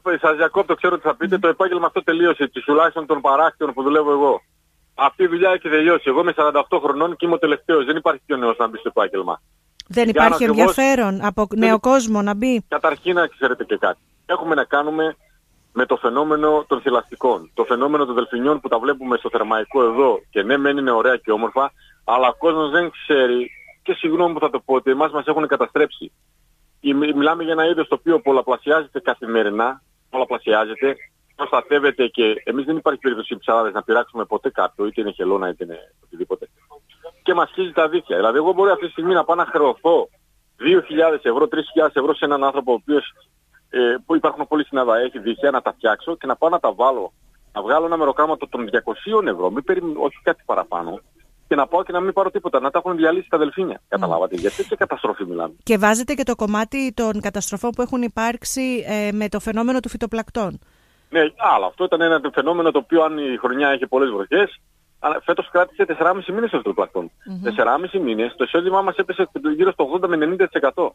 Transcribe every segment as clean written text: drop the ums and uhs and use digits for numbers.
σας διακόπτω, ξέρω ότι θα πείτε, το επάγγελμα αυτό τελείωσε, τουλάχιστον των παράκτιων που δουλεύω εγώ. Αυτή η δουλειά έχει τελειώσει. Εγώ είμαι 48 χρονών και είμαι ο τελευταίος. Δεν υπάρχει πιο νέος να μπει στο επάγγελμα. Δεν υπάρχει ενδιαφέρον από νέο κόσμο να μπει? Καταρχήν, να ξέρετε και κάτι. Έχουμε να κάνουμε με το φαινόμενο των θηλαστικών. Το φαινόμενο των δελφινιών που τα βλέπουμε στο Θερμαϊκό εδώ. Και ναι, μεν είναι ωραία και όμορφα, αλλά ο κόσμος δεν ξέρει, και συγγνώμη που θα το πω, ότι εμάς μας έχουν καταστρέψει. Μιλάμε για ένα είδος το οποίο πολλαπλασιάζεται καθημερινά, πολλαπλασιάζεται, προστατεύεται και εμείς δεν υπάρχει περίπτωση οι ψαράδες να πειράξουμε ποτέ κάποιο, είτε είναι χελώνα είτε είναι οτιδήποτε. Και μας χύζει τα δίχτυα. Δηλαδή, εγώ μπορώ αυτή τη στιγμή να πάω να χρεωθώ 2.000 ευρώ, 3.000 ευρώ σε έναν άνθρωπο ο οποίος, που υπάρχουν πολλοί στην Ελλάδα, έχει δίχτυα, να τα φτιάξω και να πάω να τα βάλω. Να βγάλω ένα μεροκάματο των 200 ευρώ, όχι κάτι παραπάνω, και να πάω και να μην πάρω τίποτα, να τα έχουν διαλύσει τα δελφίνια. Καταλάβατε, γιατί και καταστροφή μιλάμε. Και βάζετε και το κομμάτι των καταστροφών που έχουν υπάρξει με το φαινόμενο του φυτοπλακτών. Ναι, αλλά αυτό ήταν ένα φαινόμενο το οποίο, αν η χρονιά είχε πολλές βροχές, φέτος κράτησε 4,5 μήνες το φυτοπλακτών. 4,5 μήνες, το εισόδημά μας έπεσε γύρω στο 80 με 90%.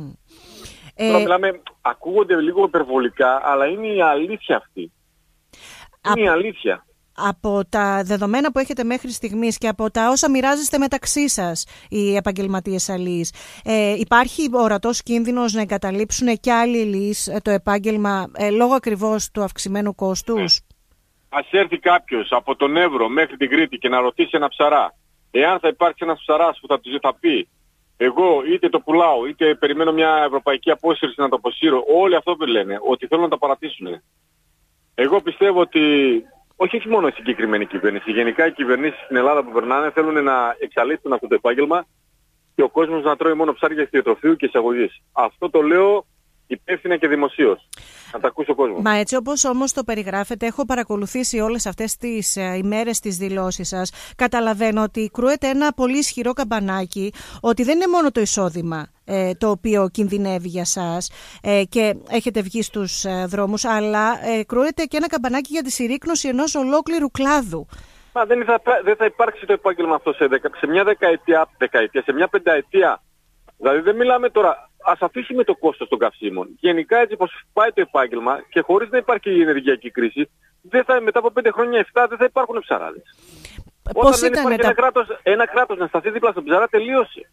Τώρα μιλάμε, ακούγονται λίγο υπερβολικά, αλλά είναι η αλήθεια αυτή. Είναι η αλήθεια. Από τα δεδομένα που έχετε μέχρι στιγμής και από τα όσα μοιράζεστε μεταξύ σας οι επαγγελματίες αλείς, υπάρχει ορατός κίνδυνος να εγκαταλείψουν και άλλοι αλείς το επάγγελμα λόγω ακριβώς του αυξημένου κόστους? Ας έρθει κάποιος από τον Εύρο μέχρι την Κρήτη και να ρωτήσει ένα ψαρά, εάν θα υπάρξει ένας ψαράς που θα πει, εγώ είτε το πουλάω είτε περιμένω μια ευρωπαϊκή απόσυρση να το αποσύρω, όλοι αυτό που λένε, ότι θέλουν να τα παρατήσουν. Εγώ πιστεύω ότι όχι μόνο η συγκεκριμένη κυβέρνηση, γενικά οι κυβερνήσεις στην Ελλάδα που περνάνε θέλουν να εξαλείψουν αυτό το επάγγελμα και ο κόσμος να τρώει μόνο ψάρια χθιοτροφείου και εισαγωγής. Αυτό το λέω υπεύθυνα και δημοσίως. Να τα ακούσει ο κόσμος. Μα έτσι όπως όμως το περιγράφετε, έχω παρακολουθήσει όλες αυτές τις ημέρες τις δηλώσεις σας. Καταλαβαίνω ότι κρούεται ένα πολύ ισχυρό καμπανάκι, ότι δεν είναι μόνο το εισόδημα το οποίο κινδυνεύει για σας και έχετε βγει στους δρόμους, αλλά κρούεται και ένα καμπανάκι για τη συρρίκνωση ενός ολόκληρου κλάδου. Μα δεν θα υπάρξει το επάγγελμα αυτό σε μια δεκαετία, σε μια πενταετία. Δηλαδή δεν μιλάμε τώρα, ας αφήσουμε το κόστος των καυσίμων. Γενικά έτσι πως πάει το επάγγελμα και χωρίς να υπάρχει η ενεργειακή κρίση, μετά από 5 χρόνια, 7 δεν θα υπάρχουν ψαράδες. Όταν δεν υπάρχει ένα κράτος να σταθεί δίπλα στον ψαρά, τελείωσε.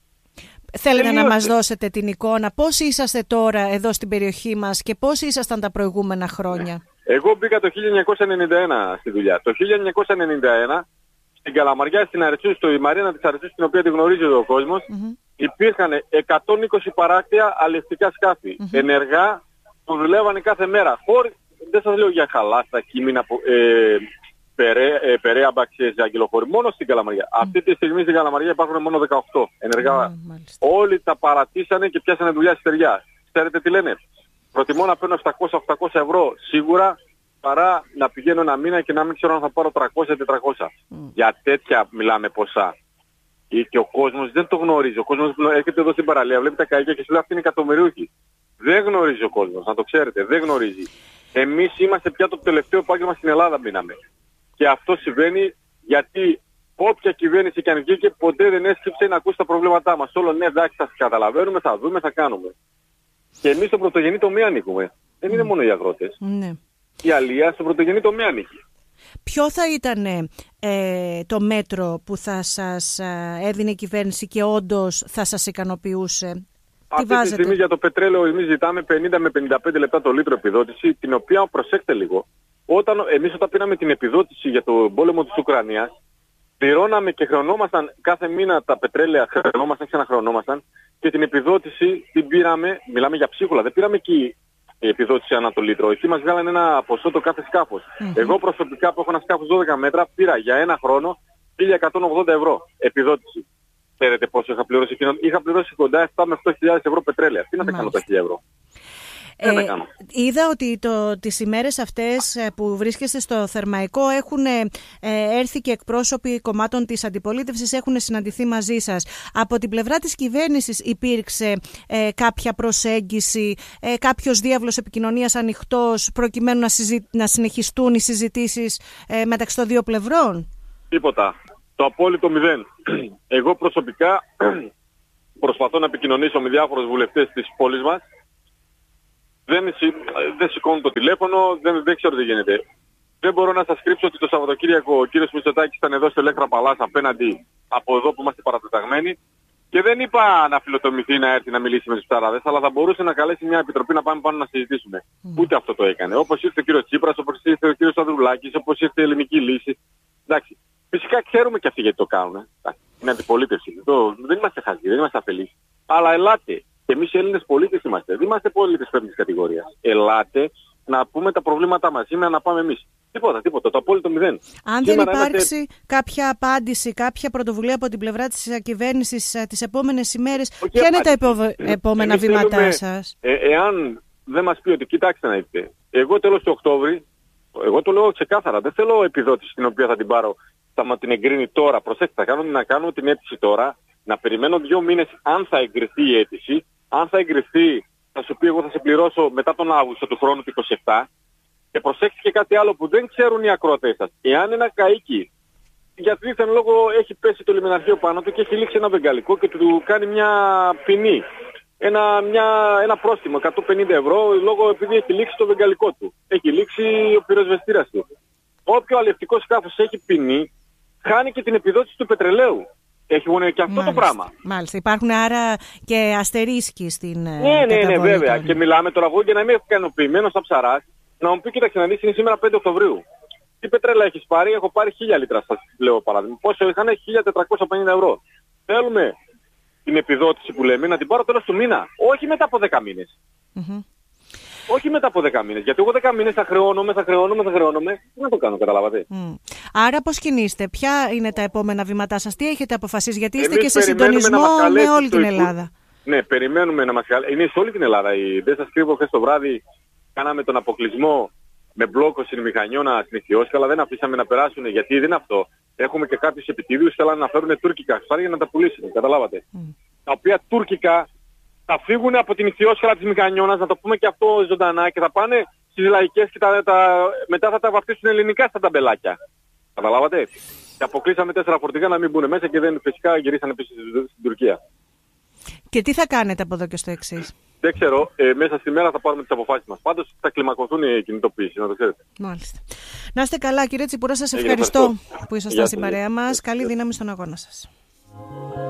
Θέλετε να μας δώσετε την εικόνα πώς είσαστε τώρα εδώ στην περιοχή μας και πώς ήσασταν τα προηγούμενα χρόνια? Εγώ μπήκα το 1991 στη δουλειά. Το 1991 στην Καλαμαριά, στην Αρετσού, στο Μαρίνα της Αρετσούς, την οποία τη γνωρίζει ο κόσμος, υπήρχαν 120 παράκτια αλλιευτικά σκάφη, ενεργά, που δουλεύανε κάθε μέρα. Δεν σας λέω για χαλάστα, Κίμηνα, Περαία, Μπαξιές, Αγγελοχώρη, μόνο στην Καλαμαριά. Αυτή τη στιγμή στην Καλαμαριά υπάρχουν μόνο 18 ενεργά. Όλοι τα παρατήσανε και πιάσανε δουλειά στη στεριά. Ξέρετε τι λένε? Προτιμώ να παίρνω 700-800 ευρώ σίγουρα, παρά να πηγαίνω ένα μήνα και να μην ξέρω αν θα πάρω 300-400. Για τέτοια μιλάμε ποσά. Και ο κόσμος δεν το γνωρίζει. Ο κόσμος έρχεται εδώ στην παραλία, βλέπει τα καγιά και σου λέει αυτή είναι εκατομμυριούχη. Δεν γνωρίζει ο κόσμος, να το ξέρετε, δεν γνωρίζει. Εμείς είμαστε πια το τελευταίο επάγγελμα στην Ελλάδα μείναμε. Και αυτό συμβαίνει γιατί όποια κυβέρνηση και αν βγήκε ποτέ δεν έσκυψε να ακούσει τα προβλήματά μας. Όλο ναι, εντάξει, θα καταλαβαίνουμε, θα δούμε, θα κάνουμε. Και εμείς στον πρωτογενή τομέα ανήκουμε. Δεν είναι μόνο οι αγρότες. Η αλία στον πρωτογενή τομέα ανήκει. Ποιο θα ήταν το μέτρο που θα σας έδινε η κυβέρνηση και όντως θα σας ικανοποιούσε? Αυτή τη στιγμή για το πετρέλαιο εμείς ζητάμε 50 με 55 λεπτά το λίτρο επιδότηση, την οποία προσέξτε λίγο. Εμείς όταν πήραμε την επιδότηση για τον πόλεμο της Ουκρανίας, πληρώναμε και χρεωνόμασταν κάθε μήνα τα πετρέλαια, ξαναχρεωνόμασταν και την επιδότηση την πήραμε, μιλάμε για ψίχουλα, δεν πήραμε και η επιδότηση ανά το λίτρο. Εκεί μας βγάλανε ένα ποσό το κάθε σκάφος. Εγώ προσωπικά που έχω ένα σκάφος 12 μέτρα πήρα για ένα χρόνο 1.180 ευρώ επιδότηση. Ξέρετε πόσο είχα πληρώσει? Είχα πληρώσει κοντά 7 με 8.000 ευρώ πετρέλαια. Τι να τα κάνω τα 1.000 ευρώ? Είδα ότι τις ημέρες αυτές που βρίσκεστε στο Θερμαϊκό έχουν έρθει και εκπρόσωποι κομμάτων της αντιπολίτευσης, έχουν συναντηθεί μαζί σας. Από την πλευρά της κυβέρνησης υπήρξε κάποια προσέγγιση, κάποιος διάβλος επικοινωνίας ανοιχτός προκειμένου να συνεχιστούν οι συζητήσεις μεταξύ των δύο πλευρών? Τίποτα. Το απόλυτο 0. Εγώ προσωπικά προσπαθώ να επικοινωνήσω με διάφορους βουλευτές της πόλης μας. δεν σηκώνουν το τηλέφωνο, δεν ξέρω τι γίνεται. Δεν μπορώ να σας κρύψω ότι το Σαββατοκύριακο ο κύριος Μητσοτάκης ήταν εδώ στο Ελέκτρα Παλάς απέναντι από εδώ που είμαστε παρατεταγμένοι και δεν είπα να φιλοτομηθεί να έρθει να μιλήσει με τους ψαράδες, αλλά θα μπορούσε να καλέσει μια επιτροπή να πάμε πάνω να συζητήσουμε. Ούτε αυτό το έκανε. Όπως ήρθε ο κύριος Τσίπρας, όπως ήρθε ο κύριος Ανδρουλάκης, όπως ήρθε η Ελληνική Λύση. Εντάξει. Φυσικά ξέρουμε και αυτοί γιατί το κάνουν. Είναι αντιπολίτευση. Δεν είμαστε χαζοί, δεν είμαστε αφελείς. Αλλά ελάτε. Και εμείς οι Έλληνες πολίτες είμαστε. Δεν είμαστε πολίτες πέμπτης κατηγορίας. Ελάτε να πούμε τα προβλήματά μας. Σήμερα να πάμε εμείς. Τίποτα. Το απόλυτο μηδέν. Αν δεν υπάρξει κάποια απάντηση, κάποια πρωτοβουλία από την πλευρά της κυβέρνησης τις επόμενες ημέρες, ποια είναι τα επόμενα βήματά σας? Εάν δεν μας πει ότι κοιτάξτε να δείτε, εγώ τέλος του Οκτώβρη, εγώ το λέω ξεκάθαρα, δεν θέλω επιδότηση την οποία θα την πάρω, θα την εγκρίνει τώρα. Προσέξτε, να κάνω την αίτηση τώρα, να περιμένω 2 μήνες αν θα εγκριθεί η αίτηση. Αν θα εγκριθεί, θα σου πει εγώ θα σε πληρώσω μετά τον Αύγουστο του χρόνου του 27. Και προσέξτε και κάτι άλλο που δεν ξέρουν οι ακροατές σας. Εάν ένα καΐκι, γιατί ήθελε λόγο έχει πέσει το λιμεναρχείο πάνω του και έχει λήξει ένα βεγγαλικό και του κάνει μια ποινή. Ένα πρόστιμο 150 ευρώ λόγω επειδή έχει λήξει το βεγγαλικό του. Έχει λήξει ο πυροσβεστήρας του. Όποιο αλλιευτικό σκάφος έχει ποινή, χάνει και την επιδότηση του πετρελαίου. Έχουν και αυτό το πράγμα. Μάλιστα. Υπάρχουν άρα και αστερίσκοι στην. Ναι, βέβαια. Και μιλάμε τώρα εγώ για να είμαι ικανοποιημένος σαν ψαράς, να μου πει κοίταξε να δεις είναι σήμερα 5 Οκτωβρίου. Τι πετρέλα έχεις πάρει? Έχω πάρει 1000 λίτρα, σας λέω παράδειγμα. Πόσο είχαν? 1450 ευρώ. Θέλουμε την επιδότηση που λέμε να την πάρω τέλος του μήνα. Όχι μετά από 10 μήνες. Όχι μετά από 10 μήνες. Γιατί εγώ 10 μήνες θα χρεώνομαι. Τι να το κάνω, καταλάβατε. Άρα πώς κινείστε? Ποια είναι τα επόμενα βήματά σας? Τι έχετε αποφασίσει? Γιατί είστε και σε συντονισμό με όλη την Ελλάδα. Ναι, περιμένουμε να μας καλέσει. Είναι σε όλη την Ελλάδα. Δεν σας κρύβω, χθες το βράδυ κάναμε τον αποκλεισμό με μπλόκο στην Μηχανιώνα στην Ιθιόσκα, αλλά δεν αφήσαμε να περάσουν. Γιατί δεν είναι αυτό. Έχουμε και κάποιους επιτίδιους που θέλουν να φέρουν τουρκικά ψάρια να τα πουλήσουν. Καταλάβατε. Τα οποία τουρκικά θα φύγουν από την Ιθιόσχαλα της Μηχανιώνας, να το πούμε και αυτό ζωντανά, και θα πάνε στις λαϊκές και μετά θα τα βαφτίσουν ελληνικά στα ταμπελάκια. Καταλάβατε. Και αποκλείσαμε 4 φορτηγά να μην μπουν μέσα και δεν φυσικά γυρίσανε πίσω στην Τουρκία. Και τι θα κάνετε από εδώ και στο εξής? Δεν ξέρω. Μέσα στη μέρα θα πάρουμε τις αποφάσεις μας. Πάντως θα κλιμακωθούν οι κινητοποιήσεις, να το ξέρετε. Μάλιστα. Να είστε καλά, κύριε Τσιπουρά, σας ευχαριστώ που ήσασταν στην παρέα μας. Καλή δύναμη στον αγώνα σας.